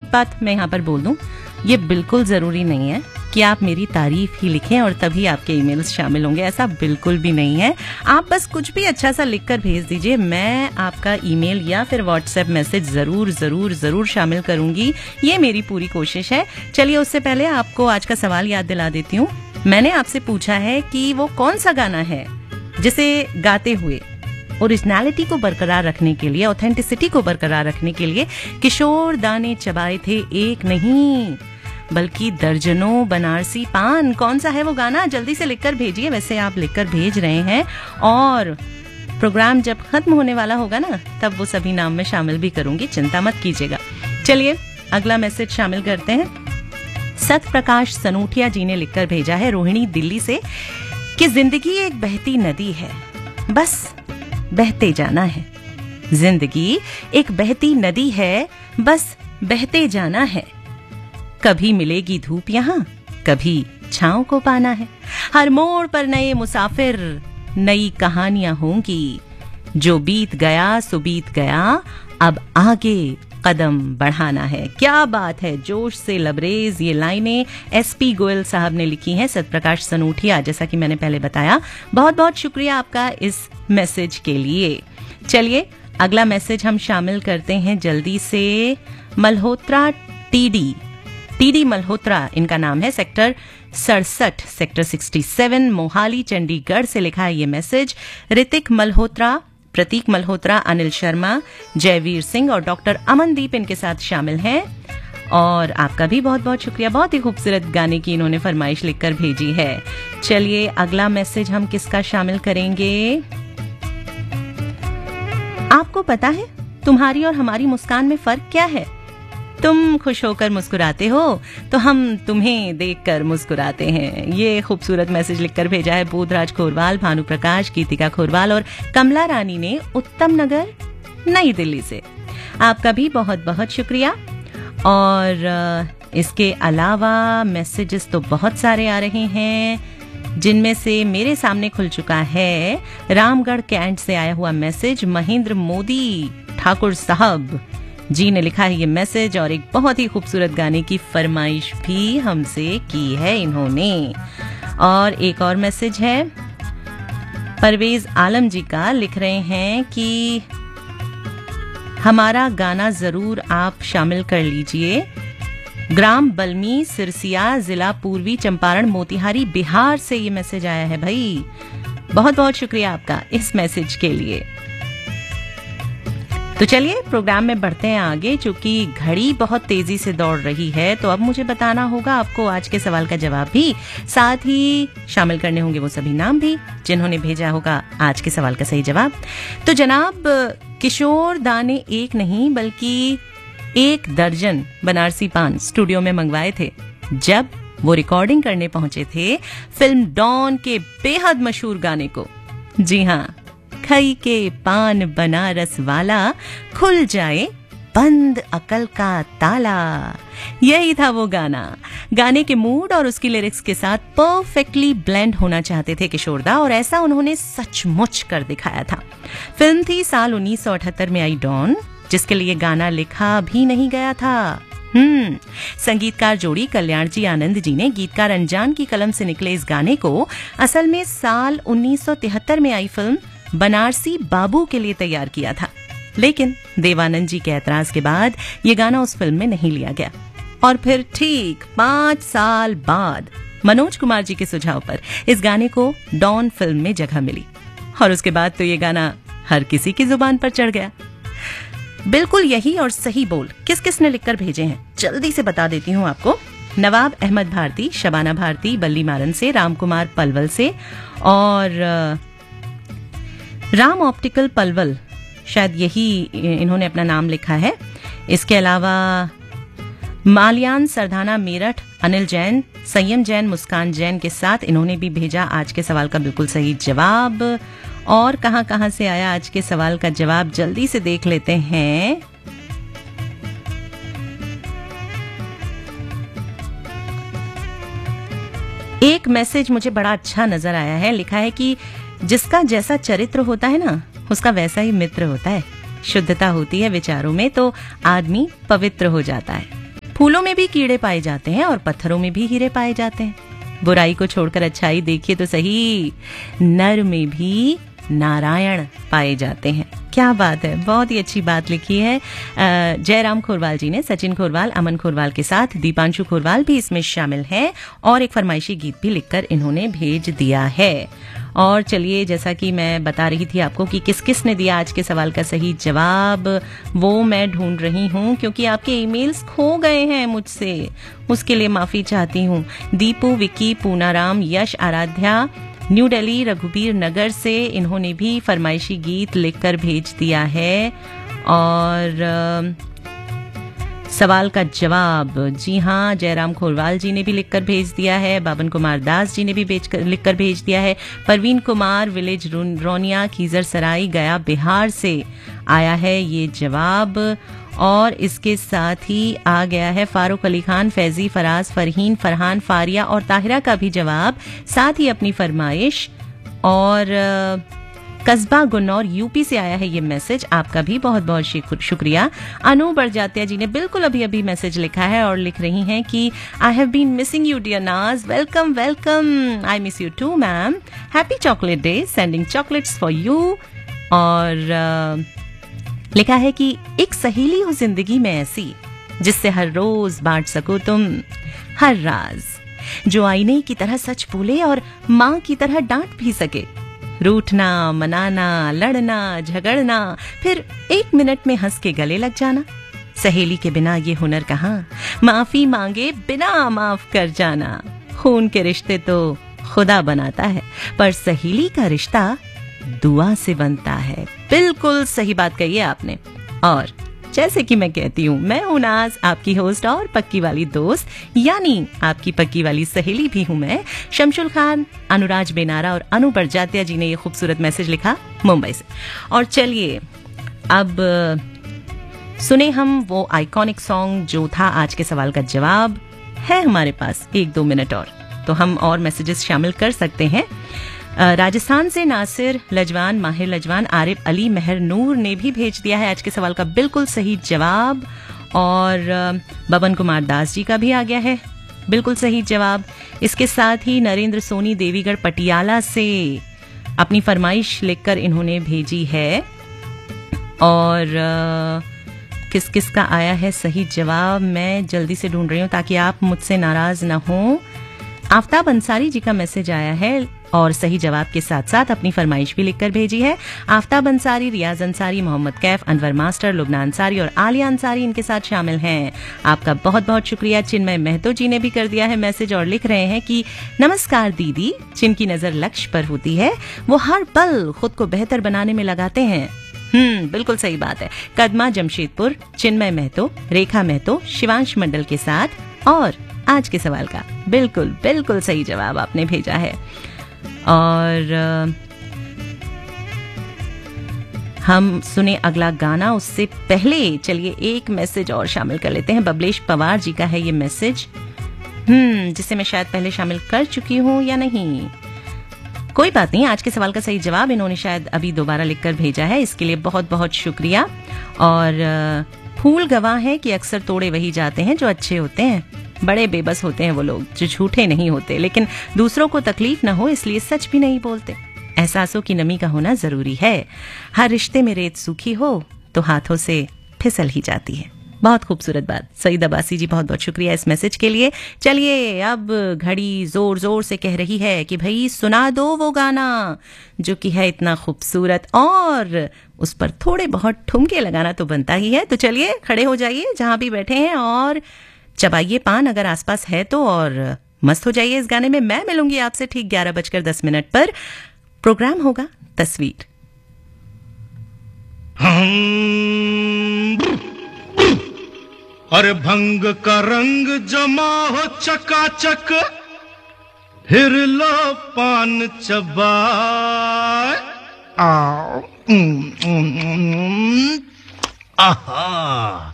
बात मैं यहाँ पर बोल दूं, ये बिल्कुल ज़रूरी नहीं है कि आप मेरी तारीफ ही लिखें और तभी आपके ईमेल्स शामिल होंगे, ऐसा बिल्कुल भी नहीं है। आप बस कुछ भी अच्छा सा लिखकर भेज दीजिए, मैं आपका ईमेल या फिर व्हाट्सएप मैसेज ज़रूर ज़रूर ज़रूर शामिल करूंगी, ये मेरी पूरी कोशिश है। चलिए उससे पहले आपको आज का सवाल याद दिला देती हूँ। मैंने आपसे पूछा है कि वो कौन सा गाना है जिसे गाते हुए ओरिजिनलिटी को बरकरार रखने के लिए, ऑथेंटिसिटी को बरकरार रखने के लिए किशोर दा ने चबाए थे एक नहीं बल्कि दर्जनों बनारसी पान। कौन सा है वो गाना? जल्दी से लिखकर भेजिए। वैसे आप लिखकर भेज रहे हैं और प्रोग्राम जब खत्म होने वाला होगा ना, तब वो सभी नाम में शामिल भी करूंगी, चिंता मत कीजिएगा। चलिए अगला मैसेज शामिल करते हैं। सत प्रकाश सनूठिया जी ने लिखकर भेजा है रोहिणी दिल्ली से कि जिंदगी एक बहती नदी है, बस बहते जाना है। जिंदगी एक बहती नदी है, बस बहते जाना है। कभी मिलेगी धूप यहाँ, कभी छांव को पाना है। हर मोड़ पर नए मुसाफिर, नई कहानियां होंगी। जो बीत गया सो बीत गया, अब आगे कदम बढ़ाना है। क्या बात है, जोश से लबरेज ये लाइनें SP गोयल साहब ने लिखी हैं, सतप्रकाश सनूठिया, जैसा कि मैंने पहले बताया। बहुत बहुत शुक्रिया आपका इस मैसेज के लिए। चलिए अगला मैसेज हम शामिल करते हैं जल्दी से। मल्होत्रा टीडी मल्होत्रा इनका नाम है, सेक्टर 67 सेक्टर 67 मोहाली चंडीगढ़ से लिखा है ये मैसेज। ऋतिक मल्होत्रा, प्रतीक मल्होत्रा, अनिल शर्मा, जयवीर सिंह और डॉक्टर अमनदीप इनके साथ शामिल हैं। और आपका भी बहुत बहुत शुक्रिया, बहुत ही खूबसूरत गाने की इन्होंने फरमाइश लिखकर भेजी है। चलिए अगला मैसेज हम किसका शामिल करेंगे? आपको पता है तुम्हारी और हमारी मुस्कान में फर्क क्या है? तुम खुश होकर मुस्कुराते हो तो हम तुम्हें देखकर मुस्कुराते हैं। ये खूबसूरत मैसेज लिखकर भेजा है बोधराज खोरवाल, भानु प्रकाश, गीतिका खोरवाल और कमला रानी ने उत्तम नगर नई दिल्ली से। आपका भी बहुत बहुत शुक्रिया। और इसके अलावा मैसेजेस तो बहुत सारे आ रहे हैं, जिनमें से मेरे सामने खुल चुका है रामगढ़ कैंट से आया हुआ मैसेज। महेंद्र मोदी ठाकुर साहब जी ने लिखा है ये मैसेज और एक बहुत ही खूबसूरत गाने की फरमाइश भी हमसे की है इन्होंने। और एक और मैसेज है परवेज आलम जी का, लिख रहे हैं कि हमारा गाना जरूर आप शामिल कर लीजिए। ग्राम बल्मी, सिरसिया, जिला पूर्वी चंपारण, मोतिहारी, बिहार से ये मैसेज आया है भाई। बहुत बहुत शुक्रिया आपका इस मैसेज के लिए। तो चलिए प्रोग्राम में बढ़ते हैं आगे। चूंकि घड़ी बहुत तेजी से दौड़ रही है तो अब मुझे बताना होगा आपको आज के सवाल का जवाब भी, साथ ही शामिल करने होंगे वो सभी नाम भी जिन्होंने भेजा होगा आज के सवाल का सही जवाब। तो जनाब किशोर दा ने एक नहीं बल्कि 1 दर्जन बनारसी पान स्टूडियो में मंगवाए थे जब वो रिकॉर्डिंग करने पहुंचे थे फिल्म डॉन के बेहद मशहूर गाने को। जी हाँ, खई के पान बनारस वाला, खुल जाए बंद अकल का ताला। यही था वो गाना। गाने के मूड और उसकी लिरिक्स के साथ परफेक्टली ब्लेंड होना चाहते थे किशोरदा और ऐसा उन्होंने सचमुच कर दिखाया था। फिल्म थी साल 1978 में आई डॉन, जिसके लिए गाना लिखा भी नहीं गया था। संगीतकार जोड़ी कल्याण जी आनंद जी ने गीतकार अनजान की कलम से निकले इस गाने को असल में साल 1973 में आई फिल्म बनारसी बाबू के लिए तैयार किया था, लेकिन देवानंद जी के ऐतराज के बाद ये गाना उस फिल्म में नहीं लिया गया। और फिर ठीक 5 साल बाद मनोज कुमार जी के सुझाव पर इस गाने को डॉन फिल्म में जगह मिली और उसके बाद तो ये गाना हर किसी की जुबान पर चढ़ गया। बिल्कुल यही और सही बोल किस किस ने लिखकर भेजे हैं जल्दी से बता देती हूँ आपको। नवाब अहमद भारती, शबाना भारती बल्ली मारन से, राम कुमार पलवल से और राम ऑप्टिकल पलवल, शायद यही इन्होंने अपना नाम लिखा है। इसके अलावा मालियान सरधाना मेरठ, अनिल जैन, संयम जैन, मुस्कान जैन के साथ इन्होंने भी भेजा आज के सवाल का बिल्कुल सही जवाब। और कहां से आया आज के सवाल का जवाब, जल्दी से देख लेते हैं। एक मैसेज मुझे बड़ा अच्छा नजर आया है, लिखा है कि जिसका जैसा चरित्र होता है ना, उसका वैसा ही मित्र होता है। शुद्धता होती है विचारों में तो आदमी पवित्र हो जाता है। फूलों में भी कीड़े पाए जाते हैं और पत्थरों में भी हीरे पाए जाते हैं। बुराई को छोड़कर अच्छाई देखिए तो सही, नर में भी नारायण पाए जाते हैं। क्या बात है, बहुत ही अच्छी बात लिखी है जयराम खोरवाल जी ने। सचिन खोरवाल, अमन खोरवाल के साथ दीपांशु खोरवाल भी इसमें शामिल हैं और एक फरमाइशी गीत भी लिखकर इन्होंने भेज दिया है। और चलिए, जैसा कि मैं बता रही थी आपको कि किस किस ने दिया आज के सवाल का सही जवाब, वो मैं ढूंढ रही हूँ क्योंकि आपके ईमेल्स खो गए हैं मुझसे, उसके लिए माफी चाहती हूँ। दीपू, विकी, पूनाराम, यश, आराध्या, न्यू दिल्ली, रघुबीर नगर से इन्होंने भी फरमाइशी गीत लिखकर भेज दिया है। और सवाल का जवाब, जी हाँ, जयराम खोरवाल जी ने भी लिखकर भेज दिया है। बाबन कुमार दास जी ने भी लिखकर भेज दिया है। परवीन कुमार, विलेज रोनिया, खीजर सराई, गया, बिहार से आया है ये जवाब। और इसके साथ ही आ गया है फारूक अली खान, फैजी, फराज, फरहीन, फरहान, फारिया और ताहिरा का भी जवाब, साथ ही अपनी फरमाइश। और कस्बा गुन्नौर यूपी से आया है ये मैसेज, आपका भी बहुत बहुत शुक्रिया। अनु बड़जात्या जी ने बिल्कुल अभी अभी मैसेज लिखा है और लिख रही हैं कि I have been missing you dear नाज, welcome welcome, I miss you to ma'am, happy chocolate day, sending chocolates for you. और लिखा है कि एक सहेली हो जिंदगी में ऐसी जिससे हर रोज बांट सको तुम हर राज, जो आईने की तरह सच बोले और माँ की तरह डांट भी सके। रूठना, मनाना, लड़ना, झगड़ना, फिर 1 मिनट में हंस के गले लग जाना। सहेली के बिना ये हुनर कहाँ, माफी मांगे बिना माफ कर जाना। खून के रिश्ते तो खुदा बनाता है, पर सहेली का रिश्ता दुआ से बनता है। बिल्कुल सही बात कही है आपने। और जैसे कि मैं कहती हूँ, मैं हूं नाज, आपकी होस्ट और पक्की वाली दोस्त, यानी आपकी पक्की वाली सहेली भी हूं मैं। शमशुल खान, अनुराज बेनारा और अनु बड़जात्या जी ने ये खूबसूरत मैसेज लिखा मुंबई से। और चलिए अब सुने हम वो आइकॉनिक सॉन्ग जो था आज के सवाल का जवाब। है हमारे पास 1-2 मिनट और, तो हम और मैसेजेस शामिल कर सकते हैं। राजस्थान से नासिर लजवान, माहिर लजवान, आरिफ अली, मेहर नूर ने भी भेज दिया है आज के सवाल का बिल्कुल सही जवाब। और बबन कुमार दास जी का भी आ गया है बिल्कुल सही जवाब। इसके साथ ही नरेंद्र सोनी देवीगढ़ पटियाला से अपनी फरमाइश लिखकर इन्होंने भेजी है। और किस किस का आया है सही जवाब, मैं जल्दी से ढूंढ रही हूँ ताकि आप मुझसे नाराज ना हो। आफ्ताब अंसारी जी का मैसेज आया है और सही जवाब के साथ साथ अपनी फरमाइश भी लिखकर भेजी है। आफ्ताब अंसारी, रियाज अंसारी, मोहम्मद कैफ, अनवर मास्टर, लुबना अंसारी और आलिया अंसारी इनके साथ शामिल हैं। आपका बहुत बहुत शुक्रिया। चिन्मय महतो जी ने भी कर दिया है मैसेज और लिख रहे हैं कि नमस्कार दीदी, जिनकी नजर लक्ष्य पर होती है वो हर पल खुद को बेहतर बनाने में लगाते हैं। बिल्कुल सही बात है। कदमा जमशेदपुर, चिन्मय महतो, रेखा महतो, शिवांश मंडल के साथ। और आज के सवाल का बिल्कुल बिल्कुल सही जवाब आपने भेजा है। और हम सुने अगला गाना, उससे पहले चलिए एक मैसेज और शामिल कर लेते हैं। बबलेश पवार जी का है ये मैसेज, जिसे मैं शायद पहले शामिल कर चुकी हूं या नहीं, कोई बात नहीं। आज के सवाल का सही जवाब इन्होंने शायद अभी दोबारा लिखकर भेजा है, इसके लिए बहुत बहुत शुक्रिया। और फूल गवाह है कि अक्सर तोड़े वही जाते हैं जो अच्छे होते हैं। बड़े बेबस होते हैं वो लोग जो झूठे नहीं होते, लेकिन दूसरों को तकलीफ न हो इसलिए सच भी नहीं बोलते। एहसासों की नमी का होना जरूरी है। हर रिश्ते में रेत सूखी हो तो हाथों से फिसल ही जाती है। बहुत खूबसूरत बात। सईद अब्बासी जी, बहुत बहुत शुक्रिया इस मैसेज के लिए। चलिए अब घड़ी जोर जोर से कह रही है कि भाई सुना दो वो गाना जो कि है इतना खूबसूरत, और उस पर थोड़े बहुत ठुमके लगाना तो बनता ही है। तो चलिए खड़े हो जाइए जहां भी बैठे हैं और चबाइए पान अगर आसपास है तो, और मस्त हो जाइए इस गाने में। मैं मिलूंगी आपसे ठीक 11:10 पर। प्रोग्राम होगा तस्वीर। अरे भंग का रंग जमा हो चकाचक, फिर लो पान चबाए। आहा